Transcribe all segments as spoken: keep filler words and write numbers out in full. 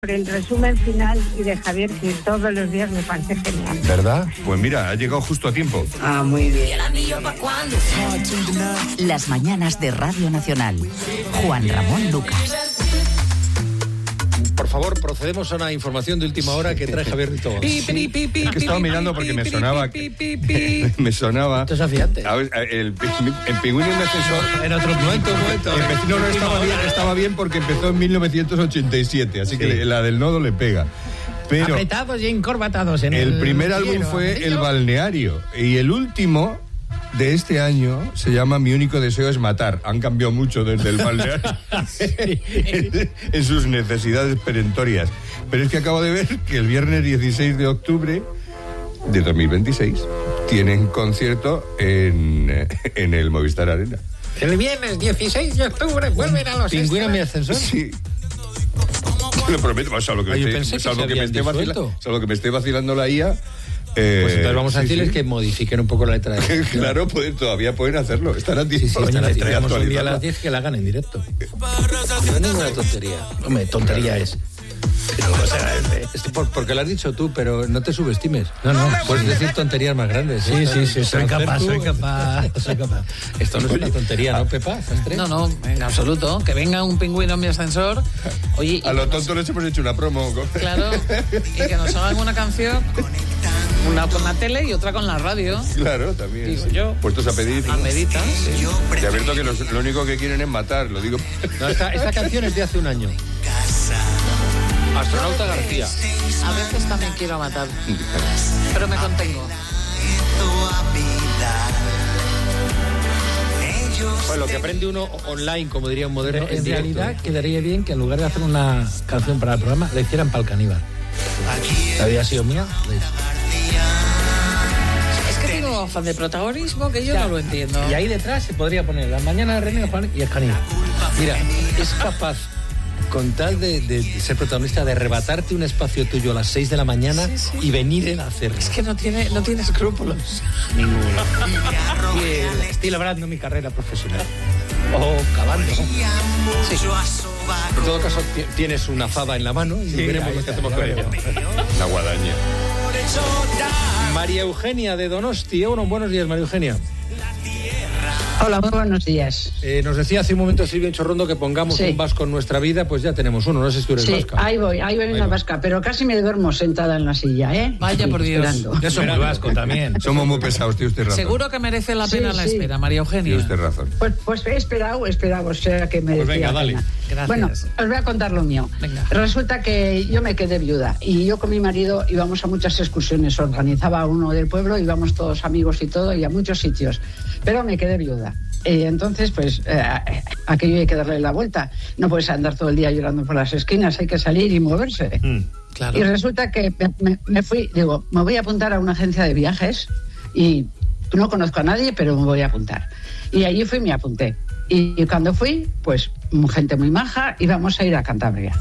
Por el resumen final y de Javier, que todos los días me parece genial. ¿Verdad? Pues mira, ha llegado justo a tiempo. Ah, muy bien. Las mañanas de Radio Nacional. Juan Ramón Lucas. Por favor, procedemos a una información de última hora que trae Javier Rito. Sí. Es que estaba mirando porque me sonaba. Me sonaba. Esto es afiante. A ver, el, el pingüino en ascensor. En otro momento, momento. Empezó, no, no, estaba bien, estaba bien porque empezó en mil novecientos ochenta y siete, así sí. que la del nodo le pega. Pero apretados y encorbatados en el. El primer álbum quiero, fue amarillo. El Balneario y el último de este año se llama Mi único deseo es matar. Han cambiado mucho desde El Balneario en, en sus necesidades perentorias. Pero es que acabo de ver que el viernes dieciséis de octubre de dos mil veintiséis tienen concierto en, en el Movistar Arena. El viernes dieciséis de octubre vuelven a los ¿Pingüino en mi ascensor? Sí. Lo prometo, salvo que, Ay, yo me, pensé esté, que salvo, se que me esté habían vacila, salvo que me esté vacilando la I A. Eh, Pues entonces vamos a sí, decirles sí. que modifiquen un poco la letra. De Claro, pueden, todavía pueden hacerlo. Están a tiempo. Sí, sí, están a están tiempo de traemos un día a actualizarla. las diez que la hagan en directo. No es ninguna tontería. Hombre, tontería es. Pero, o sea, esto por, porque lo has dicho tú, pero no te subestimes. No, no. Puedes decir tonterías más grandes. Sí, sí, sí, soy capaz, tú. soy capaz, soy capaz. Esto no es una tontería, ¿no, Pepa? ¿Sastre? No, no, en absoluto. Que venga un pingüino en mi ascensor. Oye, y A lo que nos- tonto les hemos hecho una promo. Claro, y que nos hagan una canción, una con la tele y otra con la radio. Claro, también. Digo sí. yo. Puestos a pedir. A meditas. Sí. De abierto que los- lo único que quieren es matar, lo digo. No, esta, esta canción es de hace un año. Astronauta García. A veces también quiero matar, pero me contengo. Pues lo que aprende uno online, como diría un moderno, En en directo. realidad quedaría bien que en lugar de hacer una canción para el programa, la hicieran para el caníbal. Había sido mía. Es que tengo afán de protagonismo que yo no lo entiendo. Y ahí detrás se podría poner la mañana de René Juan y el caníbal. Mira, es capaz, con tal de, de ser protagonista, de arrebatarte un espacio tuyo a las seis de la mañana Sí, sí. y venir él a hacerlo. Es que no tiene, no tiene escrúpulos. Ninguno. Y el estilo labrando mi carrera profesional. O cavando. En todo caso, ti- tienes una fava en la mano y Sí, veremos ahí lo que está, hacemos ya con ella. veremos. La guadaña. María Eugenia de Donosti. Bueno, buenos días, María Eugenia. Hola, muy buenos días. Eh, nos decía hace un momento Silvia Enchorrondo que pongamos Sí. un vasco en nuestra vida, pues ya tenemos uno. No sé si tú eres Sí, vasca. ahí voy, ahí voy en Ahí la va. vasca, pero casi me duermo sentada en la silla, ¿eh? Vaya, por Dios. Esperando. Yo soy muy vasco también. Somos muy pesados, tiene usted razón. Seguro que merece la Sí, pena la sí. espera, María Eugenia. Tiene usted razón. Pues, pues he esperado, he esperado, o sea que me Pues decía venga, dale. pena. Gracias. Bueno, os voy a contar lo mío. Venga. Resulta que yo me quedé viuda y yo con mi marido íbamos a muchas excursiones, organizaba uno del pueblo, íbamos todos amigos y todo, y a muchos sitios, pero me quedé viuda. Y entonces, pues, eh, aquello hay que darle la vuelta. No puedes andar todo el día llorando por las esquinas, hay que salir y moverse. Mm. Claro. Y resulta que me, me- me fui, digo, me voy a apuntar a una agencia de viajes y no conozco a nadie, pero me voy a apuntar. Y allí fui y me apunté. Y, y cuando fui, pues gente muy maja, íbamos a ir a Cantabria.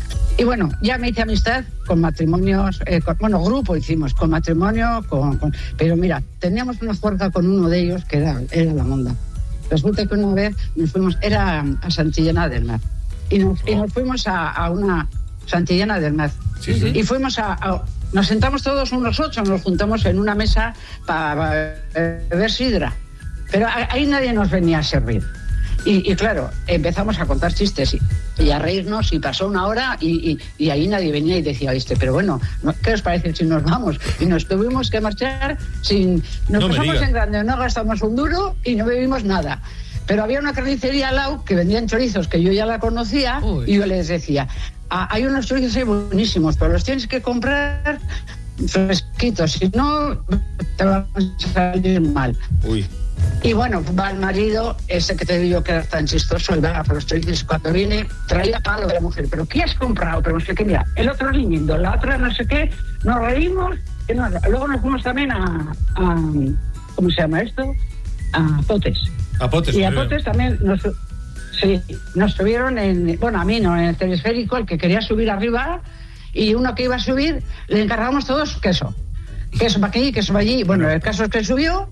Y bueno, ya me hice amistad con matrimonios, eh, con- bueno, grupo hicimos, con matrimonio, con, con- pero mira, teníamos una juerga con uno de ellos que era, era la monda. Resulta que una vez nos fuimos, era a Santillana del Mar, y nos, y nos fuimos a, a una Santillana del Mar. Sí, sí. Y fuimos a, a- nos sentamos todos unos ocho, nos juntamos en una mesa para beber sidra. Pero a- ahí nadie nos venía a servir. Y, y claro, empezamos a contar chistes y, y a reírnos y pasó una hora y, y- y ahí nadie venía y decía, este, pero bueno, ¿no- ¿qué os parece si nos vamos? Y nos tuvimos que marchar sin... Nos No me pasamos digas. en grande, no gastamos un duro y no bebimos nada. Pero había una carnicería al lado que vendían chorizos que yo ya la conocía. Uy. Y yo les decía, "Ah, hay unos chorizos ahí buenísimos, pero los tienes que comprar fresquitos, si no te van a salir mal". Uy. Y bueno, va el marido, ese que te digo que era tan chistoso, y va por los chorizos, cuando viene, traía palo de la mujer, pero ¿qué has comprado? Pero no sé qué, mira, el otro riñendo, la otra no sé qué, nos reímos, y no, luego nos fuimos también a, a, ¿cómo se llama esto? A Potes. A potes. Y a muy bien. Potes también nos, sí, nos subieron en, bueno, a mí no, en el telesférico, el que quería subir arriba, y uno que iba a subir, le encargamos todos queso. Queso para aquí, queso para allí. Bueno, el caso es que subió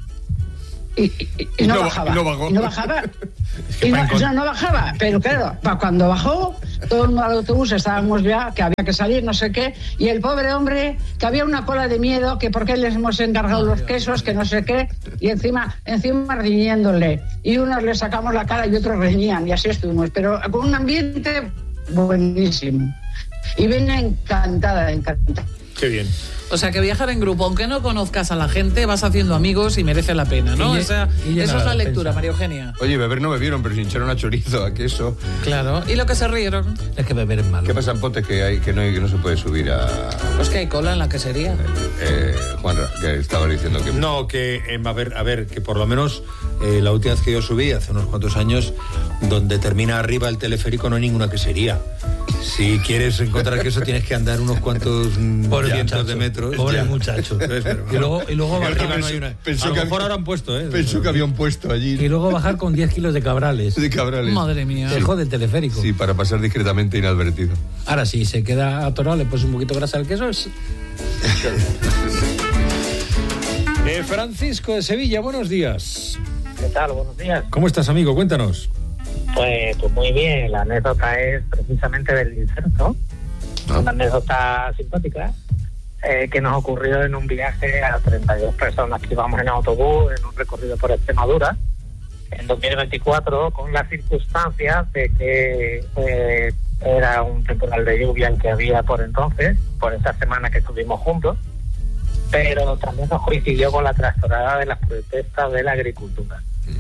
y, y- y no, no, bajaba. no bajó. Y no bajaba. que Y para no, encont- no, no bajaba. Pero claro, pa- cuando bajó, todo el mundo al autobús, estábamos ya, que había que salir, no sé qué, y el pobre hombre, que había una cola de miedo, que por qué les hemos encargado los quesos, que no sé qué, y encima, encima riñéndole. Y unos le sacamos la cara y otros reñían, y así estuvimos, pero con un ambiente buenísimo. Y vine encantada, encantada. Qué bien. O sea, que viajar en grupo, aunque no conozcas a la gente, vas haciendo amigos y merece la pena, ¿no? Y, Esa, y eso es la lectura, pensa. María Eugenia. Oye, beber no bebieron, pero se hincharon a chorizo, a queso. Claro. ¿Y lo que se rieron? Es que beber es malo. ¿Qué pasa en Potes que, hay, que, no, hay, que no se puede subir a... Pues que hay cola en la quesería. Eh, Juan, que estaba diciendo que... No, que, eh, a ver, a ver, que por lo menos eh, la última vez que yo subí, hace unos cuantos años, donde termina arriba el teleférico no hay ninguna quesería. Si quieres encontrar queso tienes que andar unos cuantos Pobre cientos muchacho, de metros. pobre Ya. muchacho. Entonces, pero- Y luego, y luego Y bajar, arriba no hay una. pensó a lo que mejor había- ahora han puesto, ¿eh? Pensó que habían puesto allí y luego bajar con diez kilos de cabrales. de cabrales. Madre mía. Se jode el teleférico. Sí, para pasar discretamente inadvertido. Ahora sí, se queda atorado, le pones un poquito de grasa al queso. Es... Eh, Francisco de Sevilla, buenos días. ¿Qué tal? Buenos días. ¿Cómo estás, amigo? Cuéntanos. Pues, pues muy bien, la anécdota es precisamente del inserto, Ah. una anécdota simpática eh, que nos ocurrió en un viaje a treinta y dos personas que íbamos en autobús en un recorrido por Extremadura en dos mil veinticuatro, con las circunstancias de que eh, era un temporal de lluvia el que había por entonces, por esa semana que estuvimos juntos, pero también nos coincidió con la trastornada de las protestas de la agricultura.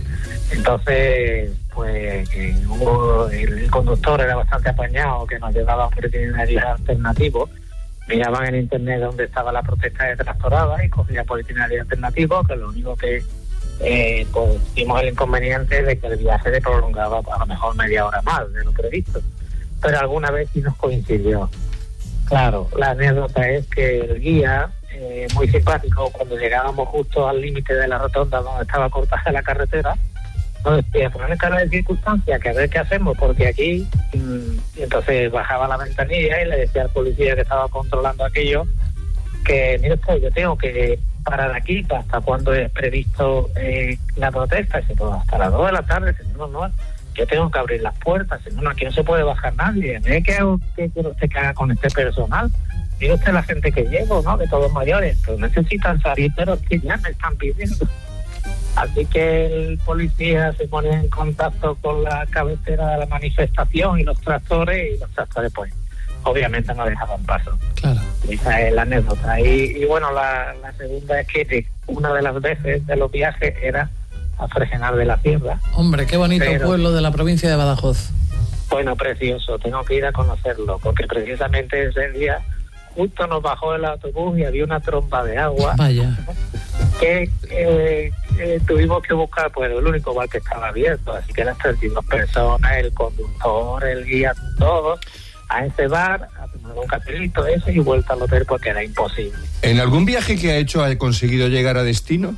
Entonces, pues que hubo, el, el conductor era bastante apañado, que nos llevaba por itinerarios alternativos. Miraban en internet dónde estaba la protesta de tractorada y cogía por itinerario alternativo, que lo único que eh, pues vimos el inconveniente de que el viaje se prolongaba a lo mejor media hora más de lo previsto. Pero alguna vez sí nos coincidió. Claro, la anécdota es que el guía, eh, muy simpático, cuando llegábamos justo al límite de la rotonda donde estaba cortada la carretera, nos decía, ponerle cara de circunstancia, que a ver qué hacemos, porque aquí... Mmm, y entonces bajaba la ventanilla y le decía al policía que estaba controlando aquello, que, mire usted, yo tengo que parar aquí hasta cuando es previsto eh, la protesta. Y dice, pues hasta las dos de la tarde. Dice, no, no, yo tengo que abrir las puertas. Dice, no, no, aquí no se puede bajar nadie. ¿Qué quiere que usted que haga con este personal? Mire usted la gente que llevo, ¿no? De todos mayores, pues necesitan salir, pero que ya me están pidiendo. Así que el policía se pone en contacto con la cabecera de la manifestación y los tractores, y los tractores, pues, obviamente no dejaban paso. Claro. Esa es la anécdota. Y, y bueno, la, la segunda es que de, una de las veces de los viajes era a Fregenal de la Sierra. Hombre, qué bonito Pero- pueblo de la provincia de Badajoz. Bueno, precioso, tengo que ir a conocerlo, porque precisamente ese día justo nos bajó el autobús y había una tromba de agua Vaya. que eh, eh, tuvimos que buscar, pues el único bar que estaba abierto, así que las treinta y dos personas, el conductor, el guía, todos, a ese bar, a tomar un cafelito ese y vuelta al hotel porque era imposible. ¿En algún viaje que ha hecho ha conseguido llegar a destino?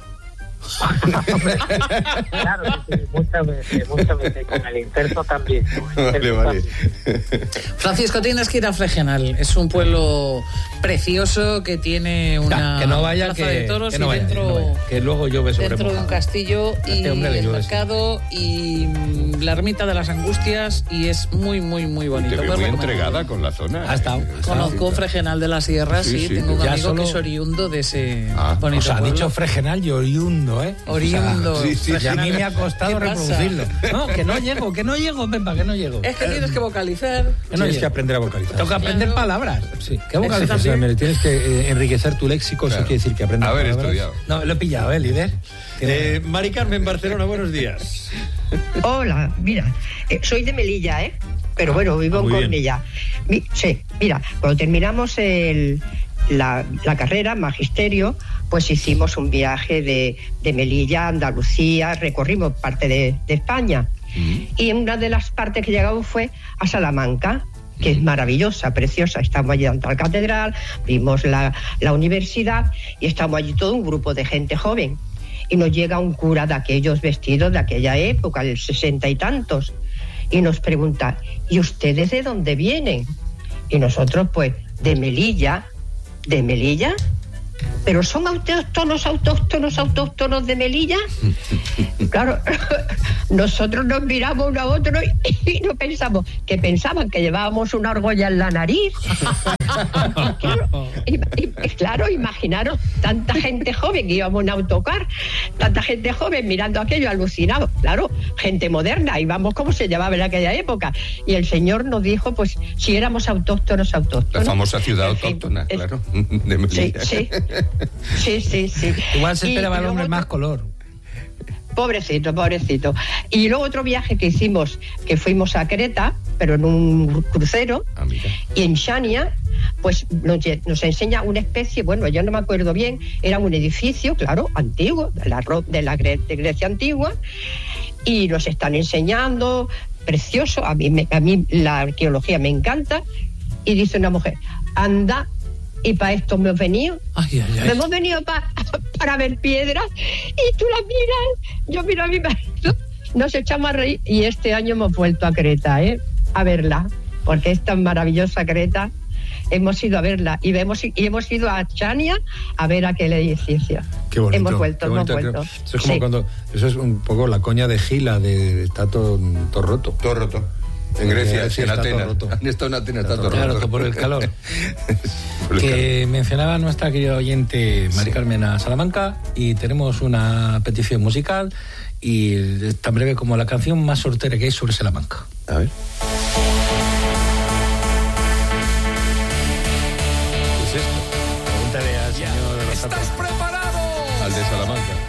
Claro, sí, muchas veces, muchas veces, con el interno también. Con el Vale, interno vale. también. Francisco, tienes que ir a Fregenal. Es un pueblo precioso que tiene una que no vaya, plaza que, de toros que no y vaya, dentro, que no vaya, que luego llueve sobre dentro de un mojado. castillo A y este hombre le el llueve, mercado y mm, la ermita de las Angustias, y es muy, muy, muy bonito. Te veo Muy muy recomendable. entregada con la zona. Ha estado, ha estado. Conozco Fregenal de la Sierra, sí, Sí, sí. tengo un Ya amigo solo- que es oriundo de ese Ah, bonito O sea, ha pueblo. dicho Fregenal y oriundo, ¿eh? Oriundo. O sea, Sí, sí, y a Fregenal. mí me ha costado ¿Qué pasa? reproducirlo. No, que no llego, que no llego, Pepa, que no llego. Es que tienes que vocalizar. Que no Tienes llego. que aprender a vocalizar. Tengo que aprender Claro. palabras. Sí, ¿qué Eso vocalizas? también. O sea, tienes que eh, enriquecer tu léxico, Claro. eso quiere decir que aprendas Haber palabras. estudiado. No, lo he pillado, ¿eh, líder? Eh, Mari Carmen, Barcelona, buenos días. Hola, mira, eh, soy de Melilla, ¿eh? Pero bueno, vivo ah, en muy bien. Cornellá. Mi- sí, mira, cuando terminamos el, la, la carrera, magisterio, pues hicimos un viaje de, de Melilla a Andalucía, recorrimos parte de, de España. Y una de las partes que llegamos fue a Salamanca, que es maravillosa, preciosa. Estamos allí ante la catedral, vimos la, la universidad y estamos allí todo un grupo de gente joven. Y nos llega un cura de aquellos vestidos de aquella época, del sesenta y tantos, y nos pregunta, ¿y ustedes de dónde vienen? Y nosotros, pues, de Melilla. ¿De Melilla? pero son autóctonos, autóctonos, autóctonos de Melilla. Claro, nosotros nos miramos uno a otro y, y no pensamos, que pensaban que llevábamos una argolla en la nariz. Claro, y, y, claro, imaginaros tanta gente joven que íbamos en autocar, tanta gente joven mirando aquello alucinado, claro, gente moderna, íbamos como se llevaba en aquella época, y el señor nos dijo pues si éramos autóctonos, autóctonos. La famosa ciudad autóctona, es, claro, de Melilla. Sí, sí, sí, sí, sí. Igual se esperaba el hombre otro, más color. Pobrecito, pobrecito. Y luego otro viaje que hicimos, que fuimos a Creta, pero en un crucero, ah, y en Chania, pues nos, nos enseña una especie, bueno, yo no me acuerdo bien, era un edificio, claro, antiguo, de la, de la Gre- de Grecia antigua, y nos están enseñando, precioso, a mí, me, a mí la arqueología me encanta, y dice una mujer, anda, y para esto me hemos venido, ay, ay, ay. me hemos venido pa, para ver piedras, y tú las miras, yo miro a mi marido, nos echamos a reír, y este año hemos vuelto a Creta, ¿eh? A verla, porque es tan maravillosa Creta, hemos ido a verla, y hemos, y hemos ido a Chania a ver aquel edificio. Qué bonito, hemos vuelto, qué bonito, hemos vuelto. Eso es como sí. cuando, eso es un poco la coña de Gila, de está todo, todo roto. Todo roto. En Grecia, sí, en está Atenas. todo roto. Han estado en Atenas, está, Está todo todo Claro, roto. que por el calor. Por el Que mencionaba nuestra querida oyente Mari Sí. Carmen a Salamanca, y tenemos una petición musical, y es tan breve como la canción más sortera que hay sobre Salamanca. A ver. ¿Qué es esto? Pregúntale al señor de los ¿Estás preparado? Al de Salamanca.